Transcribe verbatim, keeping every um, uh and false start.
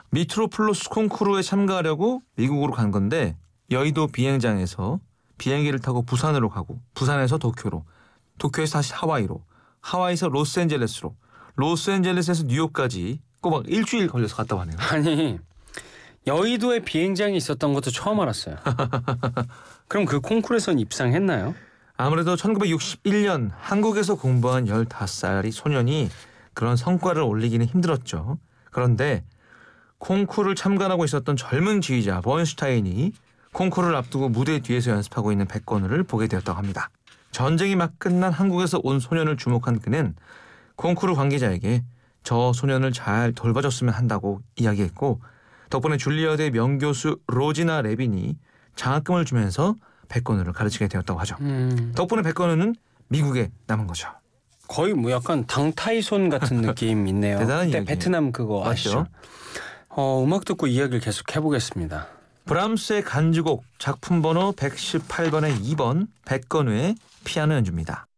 미트로플러스 콩쿠르에 참가하려고 미국으로 간 건데 여의도 비행장에서 비행기를 타고 부산으로 가고 부산에서 도쿄로, 도쿄에서 다시 하와이로, 하와이에서 로스앤젤레스로, 로스앤젤레스에서 뉴욕까지 꼬박 일주일 걸려서 갔다 왔네요. 아니 여의도에 비행장이 있었던 것도 처음 알았어요. 그럼 그 콩쿠르에선 입상했나요? 아무래도 천구백육십일 년 한국에서 공부한 열다섯 살의 소년이 그런 성과를 올리기는 힘들었죠. 그런데 콩쿠르를 참관하고 있었던 젊은 지휘자 버인슈타인이 콩쿠르를 앞두고 무대 뒤에서 연습하고 있는 백건우를 보게 되었다고 합니다. 전쟁이 막 끝난 한국에서 온 소년을 주목한 그는 콩쿠르 관계자에게 저 소년을 잘 돌봐줬으면 한다고 이야기했고, 덕분에 줄리어드의 명교수 로지나 레빈이 장학금을 주면서 백건우를 가르치게 되었다고 하죠. 음, 덕분에 백건우는 미국에 남은 거죠. 거의 뭐 약간 당타이손 같은 느낌 있네요. 대단한 그때 이야기예요. 베트남 그거 아시죠? 맞죠? 어, 음악 듣고 이야기를 계속 해보겠습니다. 브람스의 간주곡 작품 번호 백십팔 번에 이 번 백건우의 피아노 연주입니다.